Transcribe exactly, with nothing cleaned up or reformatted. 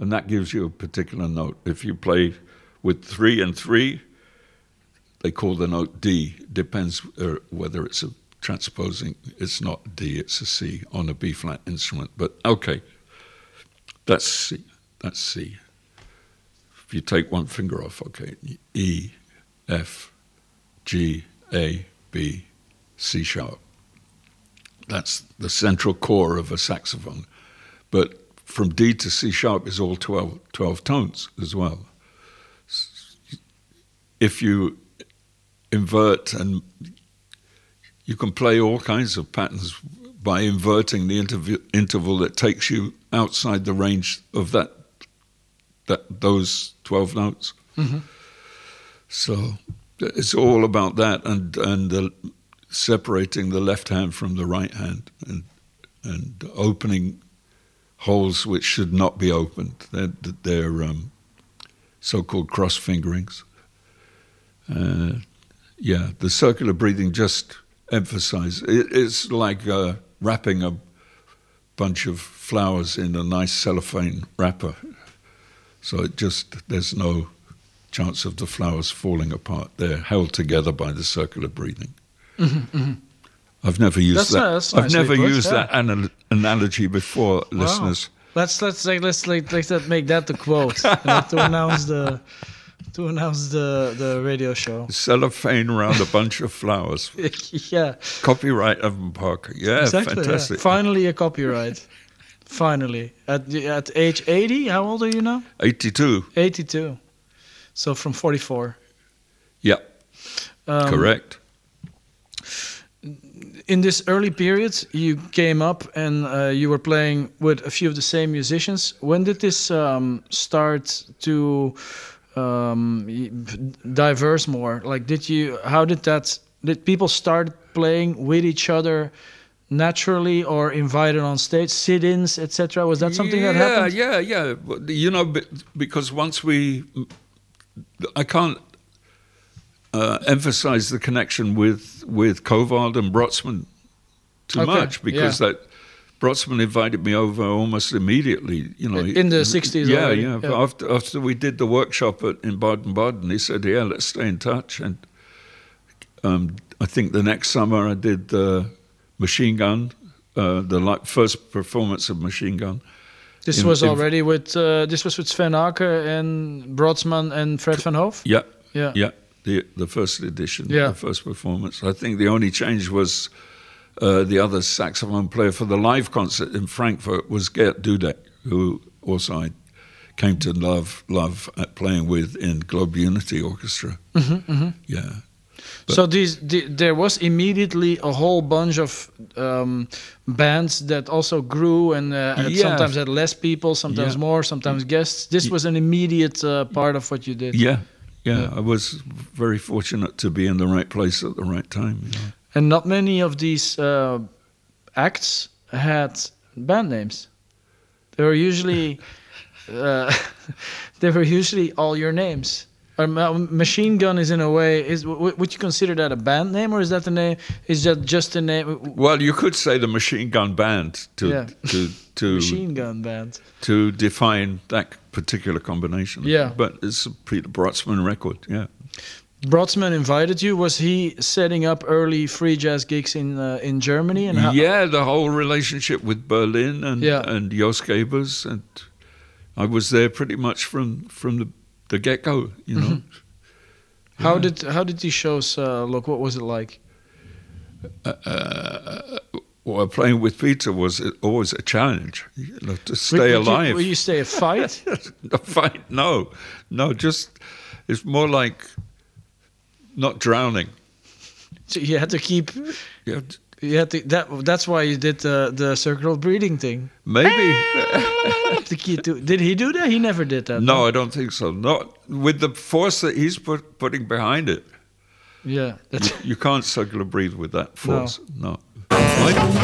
and that gives you a particular note. If you play with three and three, they call the note D. Depends uh, whether it's a transposing. It's not D, it's a C on a B-flat instrument. But okay, that's C. That's C. If you take one finger off, okay, E, F, G, A, B, C sharp. That's the central core of a saxophone. But from D to C sharp is all twelve, twelve tones as well. If you invert, and you can play all kinds of patterns by inverting the interv- interval that takes you outside the range of that that those twelve notes. Mm-hmm. So it's all about that, and and the, separating the left hand from the right hand, and and opening holes which should not be opened. They're, they're um, so-called cross fingerings. Uh, yeah, the circular breathing just emphasizes. It, it's like uh, wrapping a bunch of flowers in a nice cellophane wrapper. So it just, there's no chance of the flowers falling apart. They're held together by the circular breathing. Mm-hmm, mm-hmm. I've never used that's that. A, that's I've never put, used yeah. that anal- analogy before, Wow. listeners. Let's let's like let's like let's let make that the quote you know, to announce the to announce the the radio show. Cellophane around a bunch of flowers. Yeah. Copyright Evan Parker. Yeah, exactly, fantastic. Yeah. Finally a copyright. Finally. At at age eighty, how old are you now? eighty-two. eighty-two. So from forty-four. Yeah. Um, Correct. In this early period, you came up and uh, you were playing with a few of the same musicians. When did this um, start to um, diverse more? Like, did you? How did that? Did people start playing with each other naturally, or invited on stage, sit-ins, et cetera? Was that something yeah, that happened? Yeah, yeah, yeah. You know, because once we, I can't. Uh, emphasize the connection with with Kovald and Brotsman too okay, much, because yeah. that Brotsman invited me over almost immediately. You know, in the sixties. Yeah, already. yeah. yeah. After after we did the workshop at, in Baden-Baden, he said, "Yeah, let's stay in touch." And um, I think the next summer I did the Machine Gun, uh, the like, first performance of Machine Gun. This in, was in, already with uh, this was with Sven Aker and Brotsman and Fred van Hoof. Yeah, yeah, yeah. The the first edition, yeah. the first performance. I think the only change was uh, the other saxophone player for the live concert in Frankfurt was Gert Dudek, who also I came to love love at playing with in Globe Unity Orchestra. Mm-hmm, mm-hmm. Yeah. But so these, the, there was immediately a whole bunch of um, bands that also grew and uh, had yeah. sometimes had less people, sometimes yeah. more, sometimes guests. This was an immediate uh, part of what you did. Yeah. Yeah, yeah, I was very fortunate to be in the right place at the right time. You know. And not many of these uh, acts had band names. They were usually, uh, they were usually all your names. Or Machine Gun is in a way is. W- would you consider that a band name, or is that the name? Is that just a name? Well, you could say the Machine Gun Band to yeah. to to Machine Gun Band to define that particular combination. Yeah, but it's a Peter Brotsman record. Yeah. Brotsman invited you. Was he setting up early free jazz gigs in uh, in Germany? And how- yeah, the whole relationship with Berlin and yeah. and Jos Gebers, and I was there pretty much from from the, the get go. You know. Mm-hmm. Yeah. How did how did these shows uh, look? What was it like? Uh, uh, well, playing with Peter was always a challenge. You know, to stay would, would alive. You, will you stay a fight? A fight? No, no. Just it's more like not drowning. So you had to keep. You, you had to. That that's why you did the the circular breathing thing. Maybe. to keep to, did he do that? He never did that. No, I don't think so. Not with the force that he's put, putting behind it. Yeah, you, you can't circular breathe with that force. No. no.